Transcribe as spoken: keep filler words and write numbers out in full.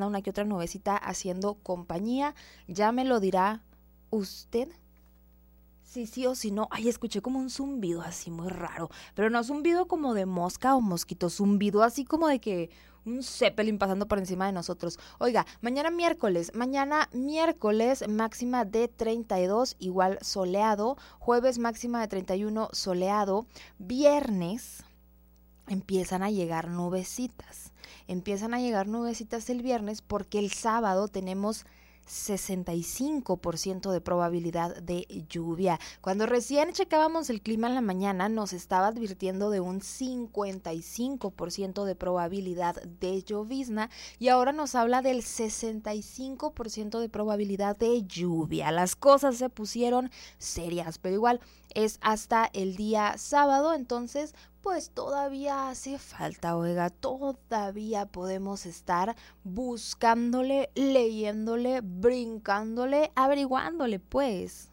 anda una que otra nubecita haciendo compañía. Ya me lo dirá usted. Sí, sí o sí no. Ay, escuché como un zumbido así muy raro. Pero no zumbido como de mosca o mosquito. Zumbido así como de que un zeppelin pasando por encima de nosotros. Oiga, mañana miércoles. Mañana miércoles máxima de treinta y dos, igual soleado. Jueves máxima de treinta y uno, soleado. Viernes empiezan a llegar nubecitas. Empiezan a llegar nubecitas el viernes porque el sábado tenemos sesenta y cinco por ciento de probabilidad de lluvia. Cuando recién checábamos el clima en la mañana nos estaba advirtiendo de un cincuenta y cinco por ciento de probabilidad de llovizna y ahora nos habla del sesenta y cinco por ciento de probabilidad de lluvia. Las cosas se pusieron serias, pero igual es hasta el día sábado, entonces pues todavía hace falta, oiga, todavía podemos estar buscándole, leyéndole, brincándole, averiguándole, pues.